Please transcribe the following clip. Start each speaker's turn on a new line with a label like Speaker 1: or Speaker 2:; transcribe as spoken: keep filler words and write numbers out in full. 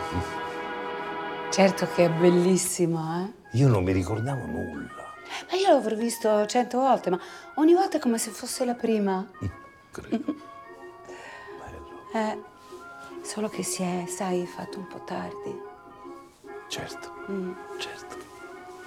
Speaker 1: Certo che è bellissimo, eh?
Speaker 2: Io non mi ricordavo nulla.
Speaker 1: Ma io l'avrò visto cento volte, ma ogni volta è come se fosse la prima.
Speaker 2: Credo. Bello.
Speaker 1: Eh, solo che si è, sai, fatto un po' tardi.
Speaker 2: Certo,
Speaker 1: Mm.
Speaker 2: certo.